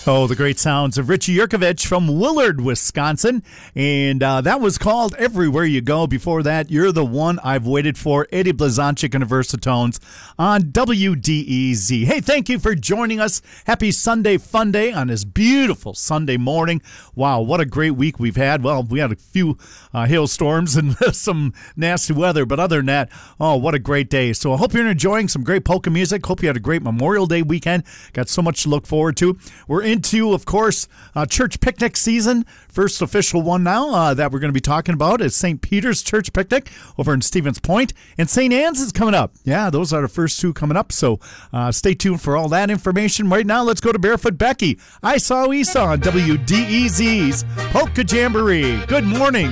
Oh, the great sounds of Richie Yurkovich from Willard, Wisconsin. And that was called Everywhere You Go. Before that, You're the One I've Waited For, Eddie Blazonczyk and the Versatones on WDEZ. Hey, thank you for joining us. Happy Sunday Fun Day on this beautiful Sunday morning. Wow, what a great week we've had. Well, we had a few hailstorms and some nasty weather, but other than that, oh, what a great day. So I hope you're enjoying some great polka music. Hope you had a great Memorial Day weekend. Got so much to look forward to. We're into, of course, church picnic season. First official one now that we're going to be talking about is St. Peter's Church Picnic over in Stevens Point. And St. Anne's is coming up. Yeah, those are the first two coming up. So stay tuned for all that information. Right now, let's go to Barefoot Becky. I Saw Esau on WDEZ's Polka Jamboree. Good morning.